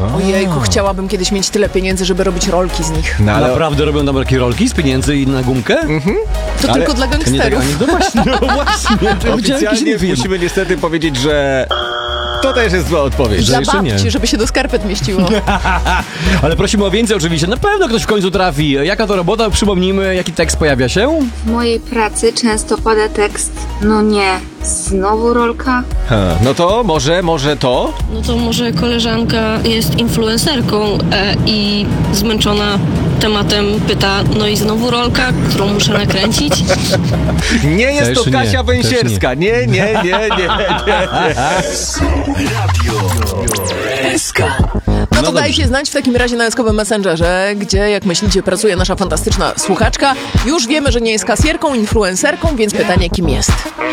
Ojejku, chciałabym kiedyś mieć tyle pieniędzy, żeby robić rolki z nich. No, ale Naprawdę robią tam takie rolki z pieniędzy i na gumkę? To tylko dla Nie tak, gangsterów. no właśnie, no właśnie. To widziałem jakiś oficjalnie film. musimy niestety powiedzieć, że to też jest zła odpowiedź. Dla jeszcze nie. babci, żeby się do skarpet mieściło. Ale prosimy o więcej oczywiście. Na pewno ktoś w końcu trafi. Jaka to robota? Przypomnijmy, jaki tekst pojawia się? W mojej pracy często pada tekst: no nie, znowu rolka? No to może to? No to może koleżanka jest influencerką i zmęczona tematem pyta, no i znowu rolka, którą muszę nakręcić? Nie jest Też to nie, Kasia też Węsierska. Nie. No to dajcie znać w takim razie na eskowym Messengerze, gdzie, jak myślicie, pracuje nasza fantastyczna słuchaczka. Już wiemy, że nie jest kasjerką, influencerką, więc pytanie, kim jest?